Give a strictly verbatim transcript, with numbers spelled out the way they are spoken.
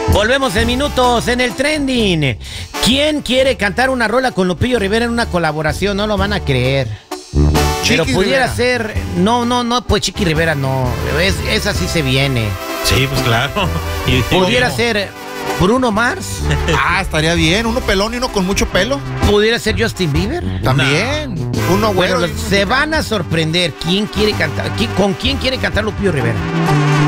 Volvemos en minutos en el trending. ¿Quién quiere cantar una rola con Lupillo Rivera en una colaboración? No lo van a creer. Pero Chiqui pudiera Rivera. ser. No, no, no, pues Chiqui Rivera no. Es, esa sí se viene. Sí, pues claro. Y, Pudiera y- ser Bruno Mars. Ah, estaría bien. Uno pelón y uno con mucho pelo. Pudiera ser Justin Bieber. También. Uno Bueno, bueno. se van a sorprender. ¿Quién quiere cantar? ¿Qui- ¿Con quién quiere cantar Lupillo Rivera?